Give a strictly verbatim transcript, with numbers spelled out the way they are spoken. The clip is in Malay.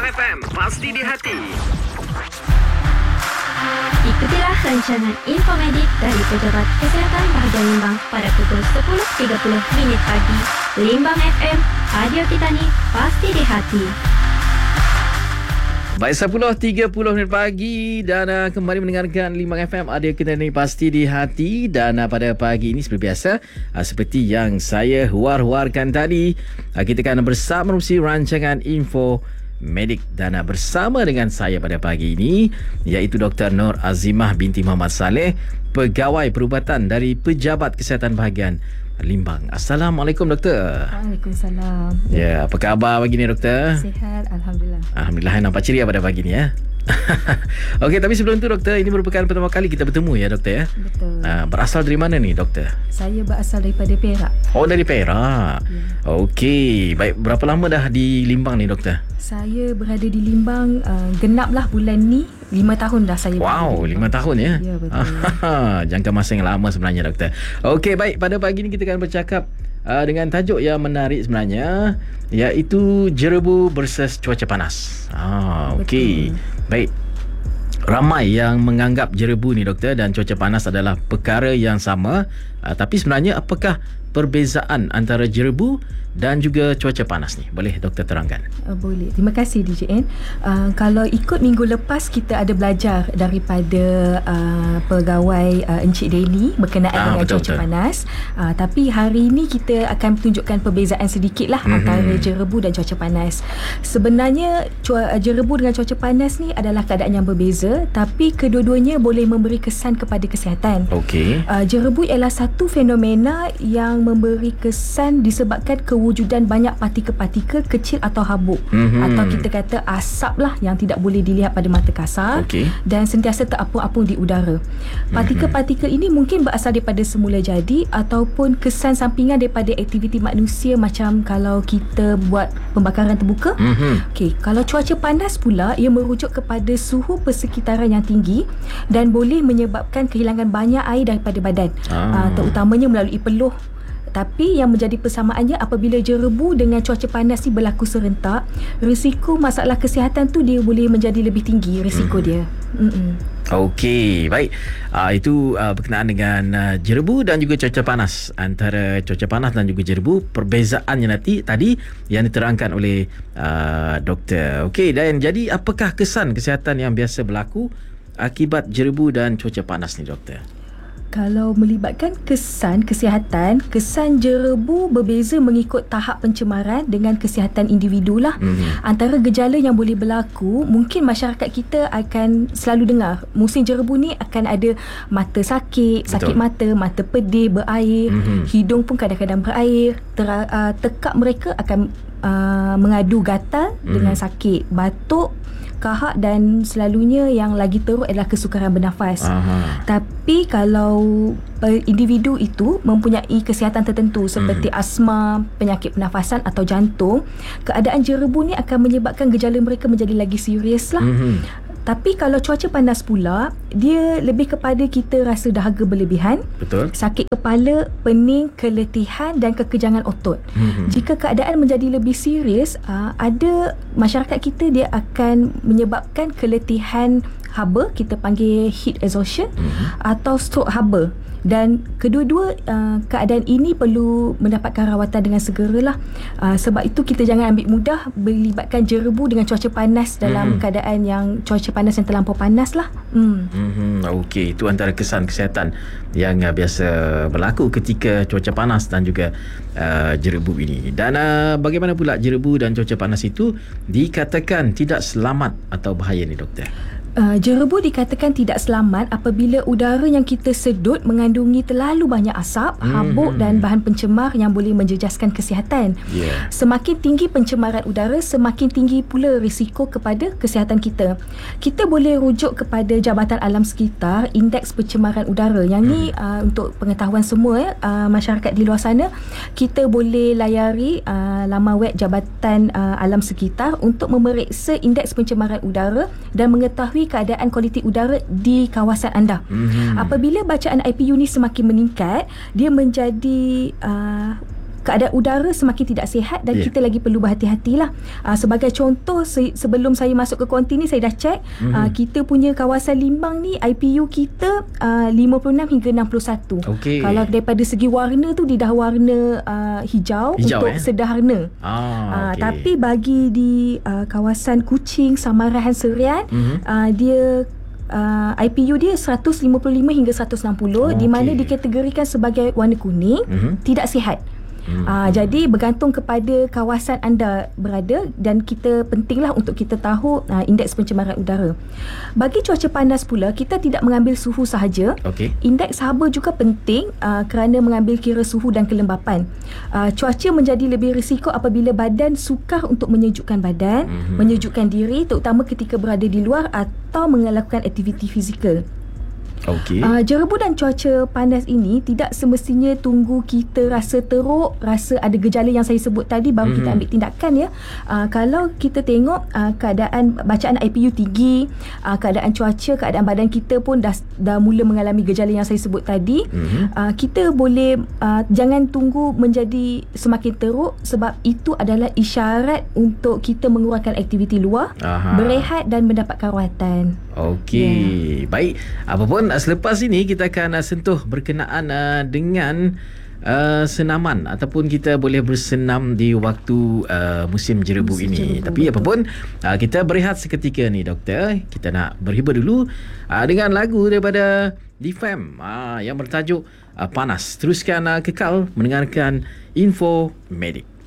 F M, pasti di hati. Ikutilah rancangan Infomedik dari Pejabat Kesihatan Bahagian Limbang pada pukul sepuluh tiga puluh minit pagi. Limbang F M, radio kita ni pasti di hati. Baik, sepuluh tiga puluh minit pagi dan uh, kembali mendengarkan Limbang F M, ada kita ni pasti di hati. Dan uh, pada pagi ini seperti biasa, uh, seperti yang saya huar-huarkan tadi, uh, kita akan bersama menerusi rancangan Info Medik. Dan uh, bersama dengan saya pada pagi ini iaitu Doktor Nur Azimah binti Muhammad Saleh, Pegawai Perubatan dari Pejabat Kesihatan Bahagian Limbang. Assalamualaikum, Doktor. Waalaikumsalam. Ya, apa khabar pagi ni, Doktor? Sihat, Alhamdulillah. Alhamdulillah, nampak ceria pada pagi ni ya. Okey, tapi sebelum tu, Doktor, ini merupakan pertama kali kita bertemu ya, Doktor ya. Betul. Uh, berasal dari mana ni, Doktor? Saya berasal daripada Perak. Oh, dari Perak. Ya. Okey, baik, berapa lama dah di Limbang ni, Doktor? Saya berada di Limbang uh, genaplah bulan ni lima tahun dah saya. Wow, lima tahun ya. Ya, betul. Jangka masa yang lama sebenarnya, Doktor. Okey, baik, pada pagi ni kita akan bercakap uh, dengan tajuk yang menarik sebenarnya, iaitu jerebu versus cuaca panas. Ah, okey. Baik. Ramai yang menganggap jerebu ni, Doktor, dan cuaca panas adalah perkara yang sama. Uh, tapi sebenarnya apakah perbezaan antara jerebu dan juga cuaca panas ni? Boleh Doktor terangkan? Uh, boleh. Terima kasih D J N. Uh, kalau ikut minggu lepas kita ada belajar daripada uh, pegawai uh, Encik Daily berkenaan ah, dengan betul, cuaca betul. panas. Uh, tapi hari ini kita akan tunjukkan perbezaan sedikit lah mm-hmm. antara jerebu dan cuaca panas. Sebenarnya cua- jerebu dengan cuaca panas ni adalah keadaan yang berbeza, tapi kedua-duanya boleh memberi kesan kepada kesihatan. Okey. Uh, jerebu ialah satu fenomena yang memberi kesan disebabkan kewujudan banyak partikel-partikel kecil atau habuk, mm-hmm. atau kita kata asap lah yang tidak boleh dilihat pada mata kasar, okay. dan sentiasa terapung-apung di udara. Partikel-partikel mm-hmm. ini mungkin berasal daripada semula jadi ataupun kesan sampingan daripada aktiviti manusia, macam kalau kita buat pembakaran terbuka. Mm-hmm. Okey, kalau cuaca panas pula, ia merujuk kepada suhu persekitaran yang tinggi dan boleh menyebabkan kehilangan banyak air daripada badan, ah. uh, terutamanya melalui peluh. Tapi yang menjadi persamaannya, apabila jerebu dengan cuaca panas ni berlaku serentak, risiko masalah kesihatan tu dia boleh menjadi lebih tinggi risiko hmm. dia. Mm-mm. Okey, baik. Uh, itu uh, berkenaan dengan uh, jerebu dan juga cuaca panas. Antara cuaca panas dan juga jerebu, perbezaannya nanti tadi yang diterangkan oleh uh, doktor. Okey, dan jadi apakah kesan kesihatan yang biasa berlaku akibat jerebu dan cuaca panas ni, Doktor? Kalau melibatkan kesan kesihatan, kesan jerebu berbeza mengikut tahap pencemaran dengan kesihatan individu lah. Mm-hmm. Antara gejala yang boleh berlaku, mungkin masyarakat kita akan selalu dengar, musim jerebu ni akan ada mata sakit, Betul. sakit mata, mata pedih, berair, mm-hmm. hidung pun kadang-kadang berair, ter, uh, tekak mereka akan uh, mengadu gatal mm-hmm. dengan sakit, batuk, kahak, dan selalunya yang lagi teruk adalah kesukaran bernafas. Aha. Tapi kalau individu itu mempunyai kesihatan tertentu seperti hmm. asma, penyakit pernafasan atau jantung, keadaan jerebu ni akan menyebabkan gejala mereka menjadi lagi serius lah. Hmm. Tapi kalau cuaca panas pula, dia lebih kepada kita rasa dahaga berlebihan, Betul. sakit kepala, pening, keletihan dan kekejangan otot. Mm-hmm. Jika keadaan menjadi lebih serius, uh, ada masyarakat kita dia akan menyebabkan keletihan haba, kita panggil heat exhaustion, mm-hmm. atau stroke haba. Dan kedua-dua uh, keadaan ini perlu mendapatkan rawatan dengan segeralah. Uh, sebab itu kita jangan ambil mudah melibatkan jerebu dengan cuaca panas dalam hmm. keadaan yang cuaca panas yang terlampau panas lah. Hmm. Hmm. Okey, itu antara kesan kesihatan yang uh, biasa berlaku ketika cuaca panas dan juga uh, jerebu ini. Dan uh, bagaimana pula jerebu dan cuaca panas itu dikatakan tidak selamat atau bahaya ni, Doktor? Uh, jerebu dikatakan tidak selamat apabila udara yang kita sedut mengandungi terlalu banyak asap, hmm. habuk dan bahan pencemar yang boleh menjejaskan kesihatan. Yeah. Semakin tinggi pencemaran udara, semakin tinggi pula risiko kepada kesihatan kita. Kita boleh rujuk kepada Jabatan Alam Sekitar, Indeks Pencemaran Udara. Yang hmm. ni uh, untuk pengetahuan semua uh, masyarakat di luar sana, kita boleh layari uh, laman web Jabatan uh, Alam Sekitar untuk memeriksa indeks pencemaran udara dan mengetahui keadaan kualiti udara di kawasan anda. Mm-hmm. Apabila bacaan I P U ni semakin meningkat, dia menjadi uh, keadaan udara semakin tidak sihat dan Yeah. kita lagi perlu berhati-hatilah. Uh, sebagai contoh, se- sebelum saya masuk ke konti ni, saya dah check Mhm. uh, kita punya kawasan Limbang ni I P U kita uh, lima puluh enam hingga enam puluh satu. Okey. Kalau daripada segi warna tu dia dah warna uh, hijau, Hijau, untuk eh? sederhana. Ah, Uh, okey. tapi bagi di uh, kawasan Kuching, Samarahan, Serian, Mhm. uh, dia uh, I P U dia seratus lima puluh lima hingga seratus enam puluh, di mana Okey. dikategorikan sebagai warna kuning, Mhm. tidak sihat. Hmm. Uh, jadi bergantung kepada kawasan anda berada, dan kita pentinglah untuk kita tahu uh, indeks pencemaran udara. Bagi cuaca panas pula, kita tidak mengambil suhu sahaja. Okey. Indeks haba juga penting uh, kerana mengambil kira suhu dan kelembapan. Uh, cuaca menjadi lebih risiko apabila badan sukar untuk menyejukkan badan, Mhm. menyejukkan diri, terutama ketika berada di luar atau melakukan aktiviti fizikal. Okey. Uh, jerebu dan cuaca panas ini tidak semestinya tunggu kita rasa teruk, rasa ada gejala yang saya sebut tadi baru mm-hmm. kita ambil tindakan, ya. Uh, kalau kita tengok uh, keadaan bacaan I P U tinggi, uh, keadaan cuaca, keadaan badan kita pun dah dah mula mengalami gejala yang saya sebut tadi, mm-hmm. uh, kita boleh uh, jangan tunggu menjadi semakin teruk, sebab itu adalah isyarat untuk kita mengurangkan aktiviti luar, Aha. berehat dan mendapat rawatan. Okey. Yeah. Baik. Apapun selepas ini kita akan uh, sentuh berkenaan uh, dengan uh, senaman ataupun kita boleh bersenam di waktu uh, musim jerebu Musim ini. jerebu, Tapi betul. apapun uh, kita berehat seketika ni, doktor. Kita nak berhibur dulu uh, dengan lagu daripada D F A M uh, yang bertajuk uh, Panas. Teruskan uh, kekal mendengarkan Info Medik.